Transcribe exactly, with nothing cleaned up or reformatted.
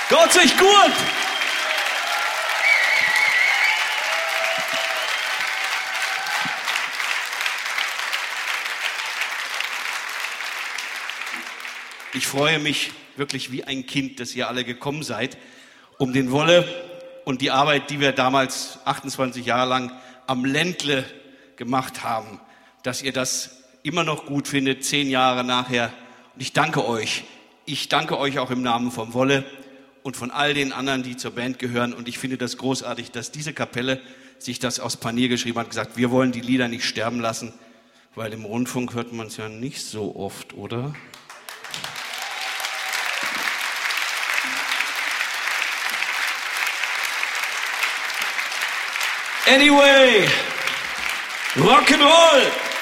Geht's euch gut? Ich freue mich wirklich wie ein Kind, dass ihr alle gekommen seid, um den Wolle und die Arbeit, die wir damals achtundzwanzig Jahre lang am Ländle gemacht haben, dass ihr das immer noch gut findet, zehn Jahre nachher. Und ich danke euch. Ich danke euch auch im Namen vom Wolle und von all den anderen, die zur Band gehören. Und ich finde das großartig, dass diese Kapelle sich das aufs Panier geschrieben hat, gesagt, wir wollen die Lieder nicht sterben lassen, weil im Rundfunk hört man es ja nicht so oft, oder? Anyway, Rock'n'Roll!